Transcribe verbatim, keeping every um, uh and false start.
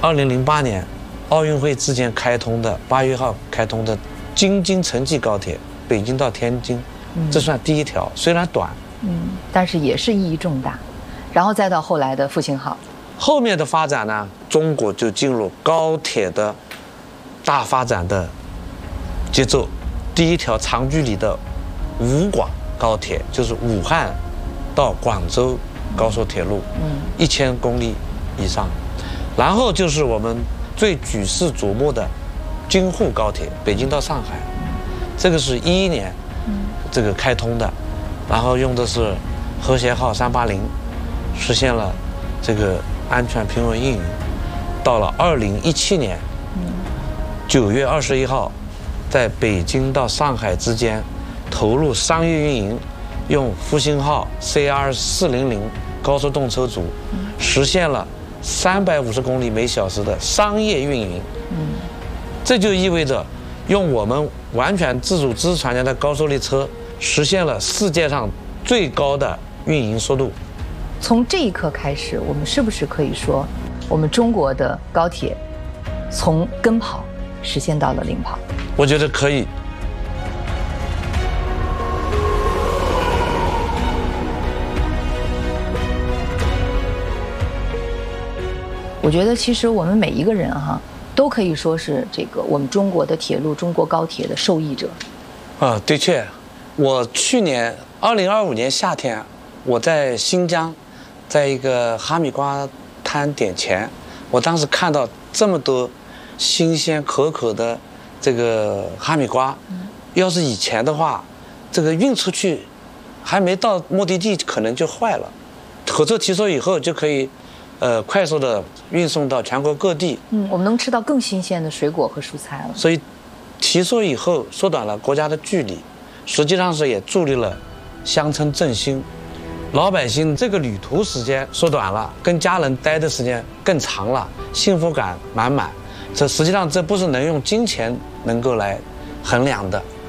二零零八年奥运会之前开通的八月号开通的京津城际高铁，北京到天津，这算第一条，虽然短， 嗯，但是也是意义重大。然后再到后来的复兴号， 后面的发展呢，中国就进入高铁的大发展的节奏。第一条长距离的武广高铁，就是武汉到广州高速铁路，嗯，一千公里以上。然后就是我们最举世瞩目的京沪高铁，北京到上海，这个是一一年这个开通的，然后用的是和谐号三八零，实现了这个安全平稳运营。到了二零一七年九月二十一号，在北京到上海之间投入商业运营，用复兴号 C R 四零零高速动车组实现了三百五十公里每小时的商业运营。这就意味着用我们完全自主知识产权的高速列车实现了世界上最高的运营速度。 从这一刻开始，我们是不是可以说，我们中国的高铁从跟跑实现到了领跑？ 我觉得可以。 我觉得其实我们每一个人哈，都可以说是这个我们中国的铁路、中国高铁的受益者。 啊，的确，我去年二零二五年夏天，我在新疆，在一个哈密瓜摊点前，我当时看到这么多新鲜可口的这个哈密瓜，要是以前的话，这个运出去还没到目的地，可能就坏了。火车提速以后就可以。呃，快速的运送到全国各地。 嗯，我们能吃到更新鲜的水果和蔬菜了。 所以，提速以后缩短了国家的距离，实际上是也助力了乡村振兴，老百姓这个旅途时间缩短了，跟家人待的时间更长了，幸福感满满。这实际上这不是能用金钱能够来衡量的。